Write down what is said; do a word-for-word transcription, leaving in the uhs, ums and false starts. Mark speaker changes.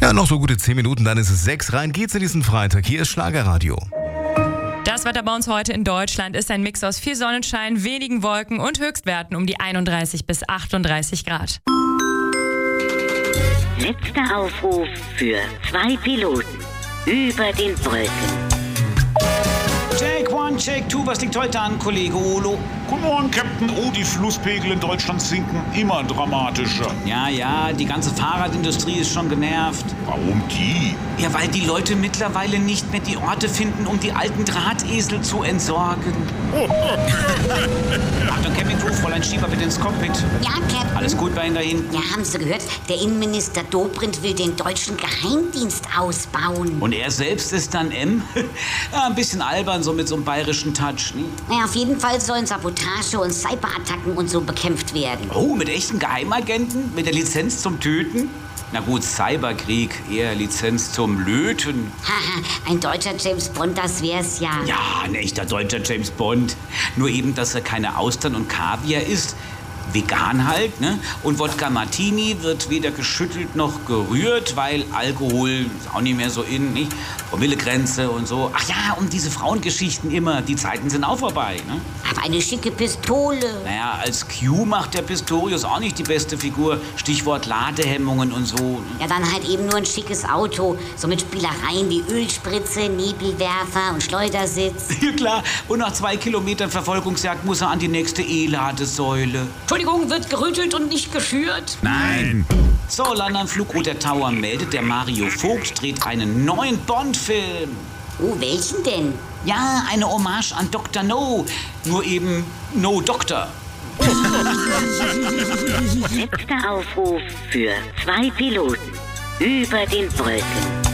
Speaker 1: Ja, noch so gute zehn Minuten, dann ist es sechs. Rein geht's in diesen Freitag. Hier ist Schlagerradio.
Speaker 2: Das Wetter bei uns heute in Deutschland ist ein Mix aus viel Sonnenschein, wenigen Wolken und Höchstwerten um die einunddreißig bis achtunddreißig Grad.
Speaker 3: Letzter Aufruf für zwei Piloten über den Wolken.
Speaker 4: Take one, take two, was liegt heute an, Kollege Olo?
Speaker 5: Guten Morgen, Captain. Oh, die Flusspegel in Deutschland sinken immer dramatischer.
Speaker 4: Ja, ja, die ganze Fahrradindustrie ist schon genervt.
Speaker 5: Warum die?
Speaker 4: Ja, weil die Leute mittlerweile nicht mehr die Orte finden, um die alten Drahtesel zu entsorgen. Achtung, Campingcrew, Fräulein Schieber bitte ins Cockpit.
Speaker 6: Ja, Captain.
Speaker 4: Alles gut bei Ihnen da hinten?
Speaker 6: Ja, haben Sie gehört? Der Innenminister Dobrindt will den deutschen Geheimdienst ausbauen.
Speaker 4: Und er selbst ist dann M? Ja, ein bisschen albern, so mit so einem bayerischen Touch, ne?
Speaker 6: Ja, auf jeden Fall sollen Sabotage und Cyberattacken und so bekämpft werden.
Speaker 4: Oh, mit echten Geheimagenten? Mit der Lizenz zum Töten? Na gut, Cyberkrieg, eher Lizenz zum Löten.
Speaker 6: Haha, ein deutscher James Bond, das wär's ja.
Speaker 4: Ja, ein echter deutscher James Bond. Nur eben, dass er keine Austern und Kaviar isst. Vegan halt, ne? Und Wodka Martini wird weder geschüttelt noch gerührt, weil Alkohol ist auch nicht mehr so in, nicht? Promillegrenze und so. Ach ja, und diese Frauengeschichten immer, die Zeiten sind auch vorbei, ne?
Speaker 6: Aber eine schicke Pistole.
Speaker 4: Naja, als Q macht der Pistorius auch nicht die beste Figur. Stichwort Ladehemmungen und so. Ne?
Speaker 6: Ja, dann halt eben nur ein schickes Auto. So mit Spielereien wie Ölspritze, Nebelwerfer und Schleudersitz.
Speaker 4: Ja klar, und nach zwei Kilometern Verfolgungsjagd muss er an die nächste E-Ladesäule.
Speaker 6: Entschuldigung, wird gerüttelt und nicht geschürt?
Speaker 4: Nein. So, London Flugroute Tower meldet, der Mario Vogt dreht einen neuen Bond-Film.
Speaker 6: Oh, welchen denn?
Speaker 4: Ja, eine Hommage an Doktor No. Nur eben No Doctor.
Speaker 3: Letzter Aufruf für zwei Piloten über den Wolken.